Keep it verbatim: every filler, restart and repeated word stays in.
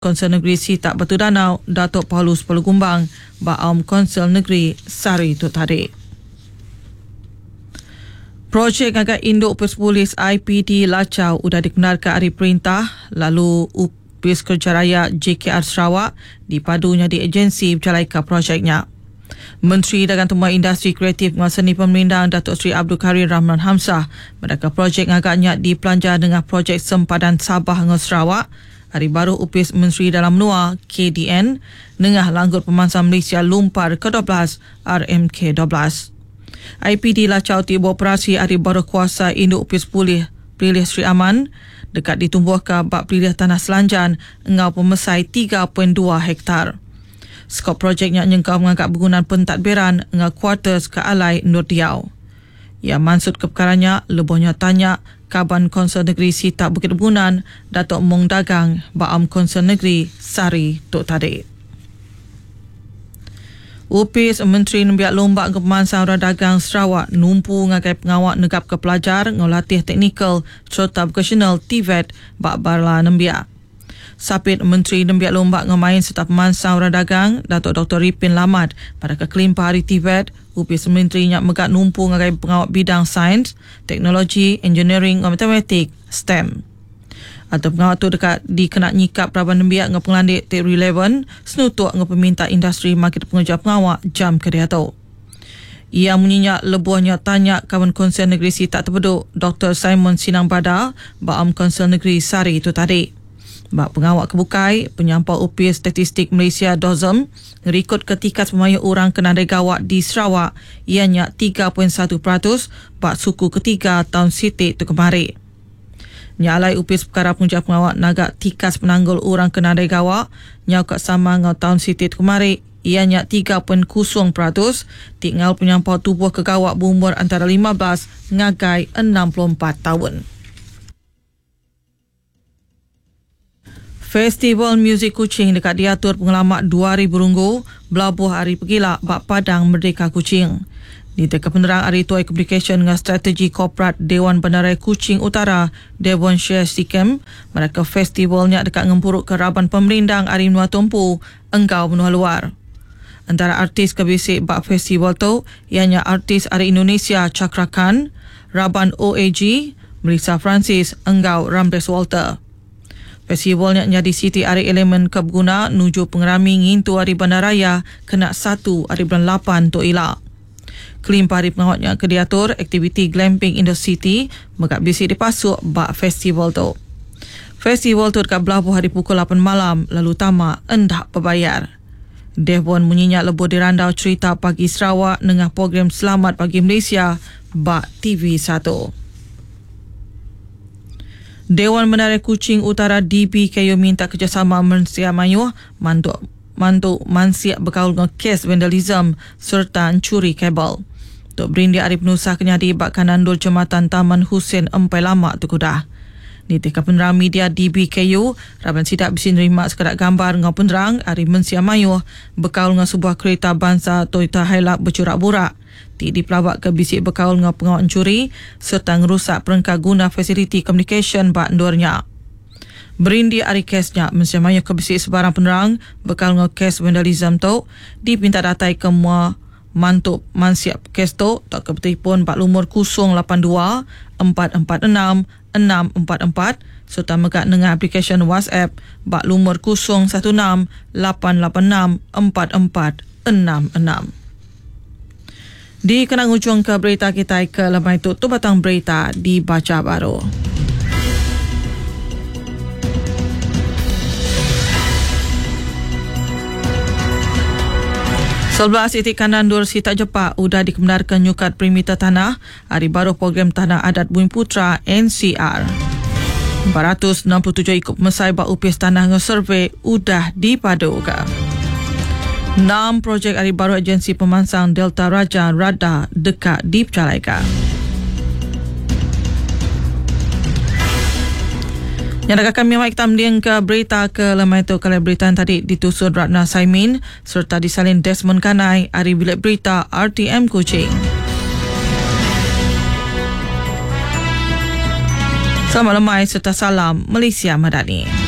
Konsel Negeri Sitak Batu Danau, Datuk Paulus Pelugumbang, Baam Konsel Negeri Sari Tut Tarik. Projek Agak Induk Upis Polis I P D Lacau sudah dibenarkan hari perintah, lalu Upis Kerja Raya J K R Sarawak dipadunya di agensi berjalaika projeknya. Menteri Dagang Tumbuhan Industri Kreatif dan Seni Pemerintah Datuk Seri Abdul Karim Rahman Hamzah mereka projek agaknya dipelanjar dengan projek sempadan Sabah dengan Sarawak. Hari baru Upis Menteri Dalam Menua K D N Nengah Langgut Pemansang Malaysia Lumpar ke dua belas R M K dua belas. I P D Lacau tiba operasi hari baru kuasa Induk Upis Pulih Pilih Sri Aman dekat ditumbuhkan bak pilih tanah Selanjan engau pemesai tiga perpuluhan dua hektar. Skop projeknya nyengkau mengangkat bangunan pentadbiran dengan kuartus ke Alai Nur Diau. Ia maksud ke perkaranya lebihnya tanya Kaban Konsel Negeri Sitak Bukit Bunan Datuk Mong Dagang Baam Konsel Negeri Sari Tok Tadik. Upis Menteri Nembiak Lombak ke Pemansang Dagang Sarawak numpu ngagai pengawak negap ke pelajar ngolatih teknikal serta vocational T V E T bak barla Nembiak. Sapit Menteri Nembiak Lombak ngemain serta Pemansang Dagang Datuk Doktor Ripin Lamat pada kekelimpah hari T V E T. Upis Menteri nyak megak numpu ngagai pengawak bidang sains, teknologi, engineering dan matematik STEM. Atau pengawak tu dekat dikena nyikap Praban Nembiak dengan pengelandik Teori eleven senutuk dengan peminta industri market pengejar pengawak jam kerja tu. Ia menyenyak lebuhnya tanya Kawan Konsel Negeri Sitak Terpeduk Doktor Simon Sinang Badar Baam Konsel Negeri Sari itu tadi. Bak pengawak kebukai, penyampau Upis Statistik Malaysia D O Z M rekod ketikas pemayu orang kena regawak di Sarawak ianya tiga perpuluhan satu peratus bak suku ketiga tahun sitik tu kemari. Nyalai Upis Perkara Pengujar Pengawak nagak tikas penanggul orang kena regawak nyau kat sama ngau tahun sitik tu kemari ianya tiga perpuluhan kosong peratus tinggal penyampau tubuh kegawak berumur antara lima belas ngagai enam puluh empat tahun. Festival Muzik Kuching dekat diatur pengalamat dua ribu runggu belabuh hari pegilak bak Padang Merdeka Kuching. Di Teka Penerang Hari Tuai Communication dengan Strategi Korporat Dewan Bandaraya Kuching Utara Devonshire Sikkim mereka festivalnya dekat ngempuruk ke Raban Pemerindang Hari Menua Tumpu Enggau Menua Luar. Antara artis kebisik bak festival tu ianya artis Hari Indonesia Chakra Khan, Raban O A G, Melissa Francis Enggau Ramdes Walter. Festivalnya jadi Siti Hari Elemen Kebguna nuju pengerami ngintu Hari Bandaraya kena satu Hari Bulan lapan tu ilak. Kelimpah hari pengawatnya ke diatur aktiviti glamping in the city megak bisik dipasuk bak festival tu. Festival tu dekat belabuh hari pukul lapan malam lalu tamak endak berbayar. Devon menyenyak lebih dirandau cerita Pagi Sarawak dengan program Selamat Pagi Malaysia bak T V satu. Dewan Bandaraya Kuching Utara D B K U minta kerjasama Mensia Mayuh mantuk mantuk mansiak berkaul dengan kes vandalism serta curi kabel. Tok Berindik Arif Nusah kenyadi bak kanandul Jematan Taman Hussein Empai Lama tu kudah. Di Teka Penerang Media D B K U, Raban Sidak bisi nerima sekedak gambar dengan penerang Arif Mensia Mayuh berkaul dengan sebuah kereta bangsa Toyota Hilux bercurak-burak. Ti dipelabak ke bisik berkaul dengan pengawal curi serta ngerusak perengkah guna fasiliti komunikasi bak endurnya. Berindi hari kesnya mensemaya ke bisik sebarang penerang berkaul dengan kes vandalism tu dipinta datai ke mua mantuk mansiap kes tu tak kebetipun bak lumur kosong lapan dua empat empat enam enam empat empat serta megak dengan aplikasi WhatsApp bak lumur kosong satu enam lapan lapan enam empat empat enam enam. Di kenang ujung ke berita kita ke lemah itu tu batang berita dibaca baru. Sebelas titik kanan dur Sitak Jepak sudah dikebenarkan nyukat perimita tanah hari baru program Tanah Adat Bumi Putra N C R. empat ratus enam puluh tujuh ikut mesai bak upis tanah dengan survey sudah dipadukan. enam projek hari baru agensi pemansang Delta Raja Rada dekat dipercalaikan. Yang dekat kami mai kita mending ke berita ke lemah itu kalau berita tadi ditusun Ratna Saimin serta disalin Desmond Kanai hari bilik berita R T M Kuching. Selamat lemai serta salam Malaysia Madani.